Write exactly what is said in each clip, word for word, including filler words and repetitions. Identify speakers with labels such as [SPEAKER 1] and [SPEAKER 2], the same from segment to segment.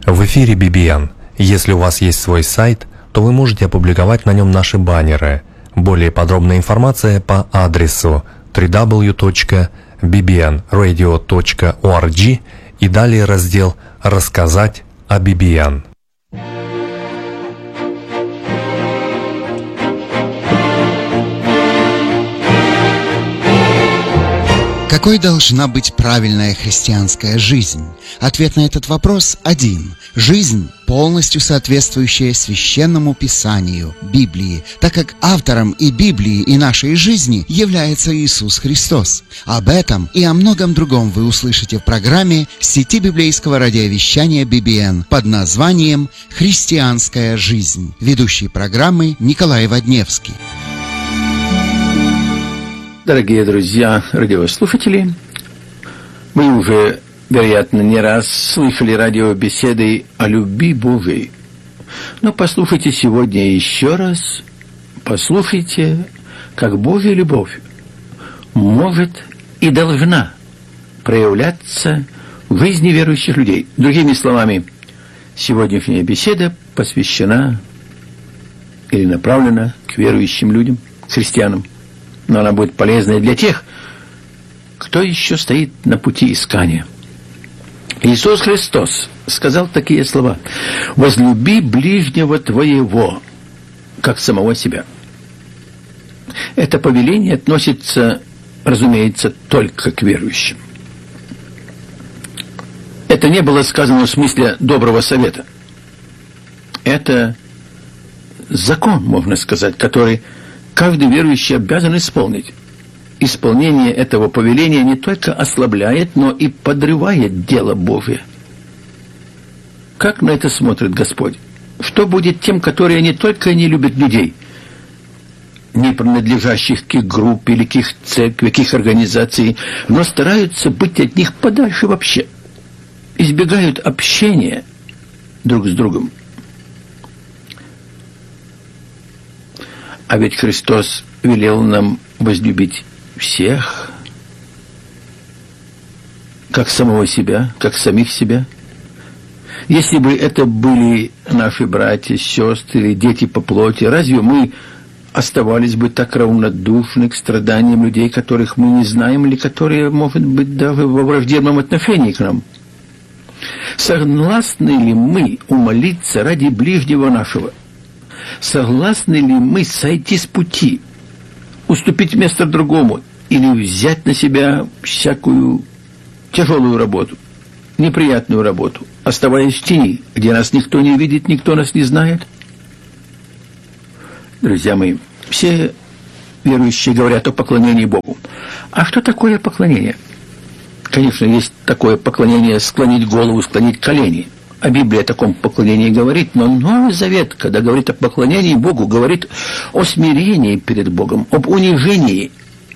[SPEAKER 1] В эфире би би эн. Если у вас есть свой сайт, то вы можете опубликовать на нем наши баннеры. Более подробная информация по адресу дабл ю дабл ю дабл ю точка би би эн радио точка орг и далее раздел «Рассказать о би би эн».
[SPEAKER 2] Какой должна быть правильная христианская жизнь? Ответ на этот вопрос один. Жизнь, полностью соответствующая Священному Писанию, Библии, так как автором и Библии, и нашей жизни является Иисус Христос. Об этом и о многом другом вы услышите в программе сети библейского радиовещания би би эн под названием «Христианская жизнь». Ведущий программы Николай Водневский.
[SPEAKER 3] Дорогие друзья, радиослушатели, вы уже, вероятно, не раз слышали радиобеседы о любви Божией. Но послушайте сегодня еще раз, послушайте, как Божья любовь может и должна проявляться в жизни верующих людей. Другими словами, сегодняшняя беседа посвящена или направлена к верующим людям, к христианам. Но она будет полезной для тех, кто еще стоит на пути искания. Иисус Христос сказал такие слова: «Возлюби ближнего твоего, как самого себя». Это повеление относится, разумеется, только к верующим. Это не было сказано в смысле доброго совета. Это закон, можно сказать, который каждый верующий обязан исполнить. Исполнение этого повеления не только ослабляет, но и подрывает дело Божие. Как на это смотрит Господь? Что будет тем, которые не только не любят людей, не принадлежащих к их группе или к их церкви, к их организации, но стараются быть от них подальше вообще, избегают общения друг с другом? А ведь Христос велел нам возлюбить всех, как самого себя, как самих себя. Если бы это были наши братья, сестры или дети по плоти, разве мы оставались бы так равнодушны к страданиям людей, которых мы не знаем, или которые, может быть, даже во враждебном отношении к нам? Согласны ли мы умолиться ради ближнего нашего? Согласны ли мы сойти с пути, уступить место другому или взять на себя всякую тяжелую работу, неприятную работу, оставаясь в тени, где нас никто не видит, никто нас не знает? Друзья мои, все верующие говорят о поклонении Богу. А что такое поклонение? Конечно, есть такое поклонение — склонить голову, склонить колени. А Библия о таком поклонении говорит, но Новый Завет, когда говорит о поклонении Богу, говорит о смирении перед Богом, об унижении.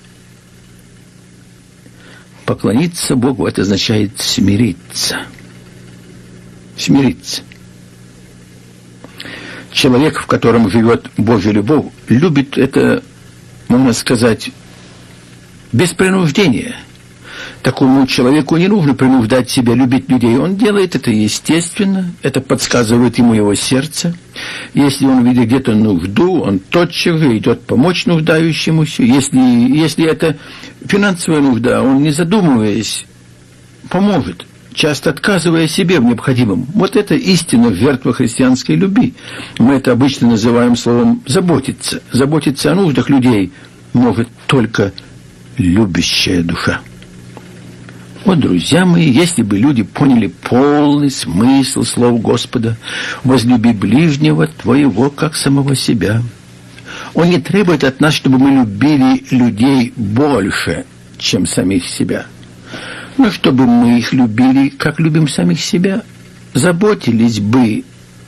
[SPEAKER 3] Поклониться Богу — это означает смириться. Смириться. Человек, в котором живет Божья любовь, любит это, можно сказать, без принуждения. Такому человеку не нужно принуждать себя любить людей. Он делает это естественно, это подсказывает ему его сердце. Если он видит где-то нужду, он тотчас же идет помочь нуждающемуся. Если, если это финансовая нужда, он, не задумываясь, поможет, часто отказывая себе в необходимом. Вот это истинно жертва христианской любви. Мы это обычно называем словом «заботиться». Заботиться о нуждах людей может только любящая душа. Вот, друзья мои, если бы люди поняли полный смысл слов Господа: «Возлюби ближнего твоего, как самого себя». Он не требует от нас, чтобы мы любили людей больше, чем самих себя, но чтобы мы их любили, как любим самих себя, заботились бы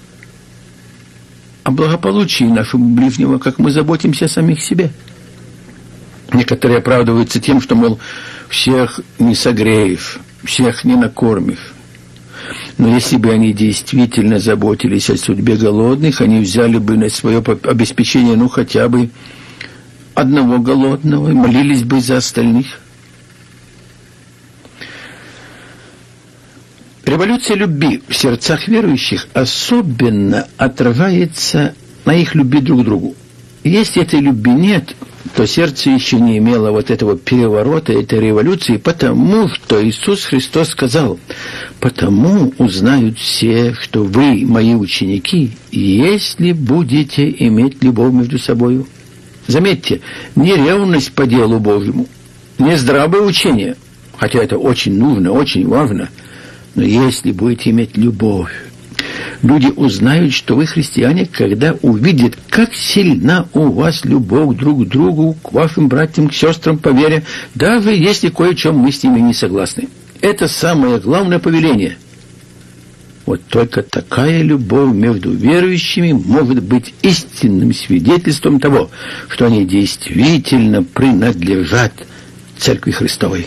[SPEAKER 3] о благополучии нашего ближнего, как мы заботимся о самих себе. Некоторые оправдываются тем, что, мол, всех не согреешь, всех не накормишь. Но если бы они действительно заботились о судьбе голодных, они взяли бы на свое обеспечение, ну, хотя бы одного голодного, и молились бы за остальных. Революция любви в сердцах верующих особенно отражается на их любви друг к другу. Если этой любви нет, то сердце еще не имело вот этого переворота, этой революции, потому что Иисус Христос сказал: «Потому узнают все, что вы мои ученики, если будете иметь любовь между собою». Заметьте, не ревность по делу Божьему, не здравое учение, хотя это очень нужно, очень важно, но если будете иметь любовь, люди узнают, что вы христиане, когда увидят, как сильна у вас любовь друг к другу, к вашим братьям, к сестрам по вере, даже если кое в чем мы с ними не согласны. Это самое главное повеление. Вот только такая любовь между верующими может быть истинным свидетельством того, что они действительно принадлежат Церкви Христовой.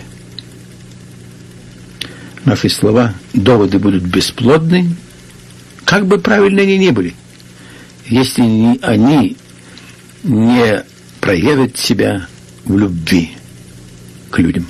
[SPEAKER 3] Наши слова, доводы будут бесплодны, как бы правильно они ни были, если они не проявят себя в любви к людям.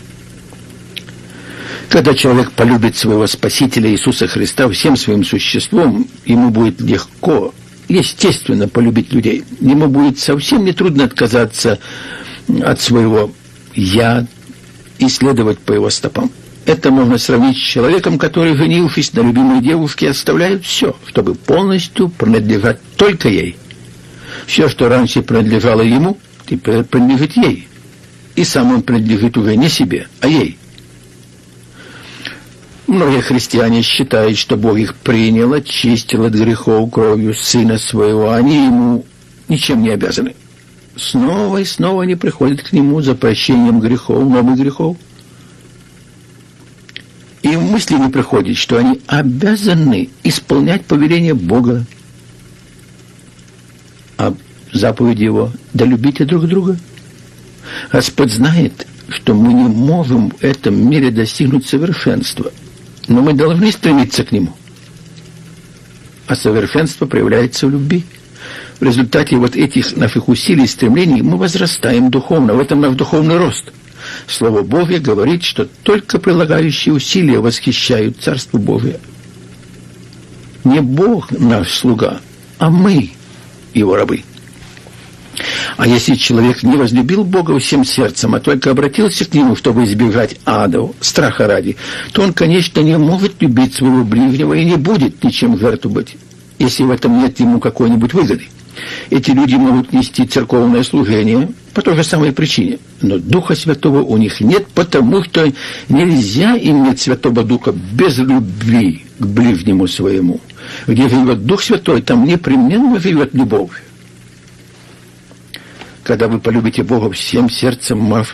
[SPEAKER 3] Когда человек полюбит своего Спасителя Иисуса Христа всем своим существом, ему будет легко, естественно, полюбить людей. Ему будет совсем нетрудно отказаться от своего «я» и следовать по его стопам. Это можно сравнить с человеком, который, женившись на любимой девушке, оставляет все, чтобы полностью принадлежать только ей. Все, что раньше принадлежало ему, теперь принадлежит ей. И сам он принадлежит уже не себе, а ей. Многие христиане считают, что Бог их принял, очистил от грехов кровью Сына Своего. Они Ему ничем не обязаны. Снова и снова они приходят к Нему за прощением грехов, новых грехов. И в мысли не приходит, что они обязаны исполнять повеление Бога, а заповедь Его – да любите друг друга. Господь знает, что мы не можем в этом мире достигнуть совершенства, но мы должны стремиться к нему. А совершенство проявляется в любви. В результате вот этих наших усилий и стремлений мы возрастаем духовно. В этом наш духовный рост. Слово Божье говорит, что только прилагающие усилия восхищают Царство Божие. Не Бог наш слуга, а мы его рабы. А если человек не возлюбил Бога всем сердцем, а только обратился к Нему, чтобы избежать ада, страха ради, то он, конечно, не может любить своего ближнего и не будет ничем жертвовать, если в этом нет ему какой-нибудь выгоды. Эти люди могут нести церковное служение по той же самой причине, но Духа Святого у них нет, потому что нельзя иметь Святого Духа без любви к ближнему своему. Где живет Дух Святой, там непременно живет любовь. Когда вы полюбите Бога всем сердцем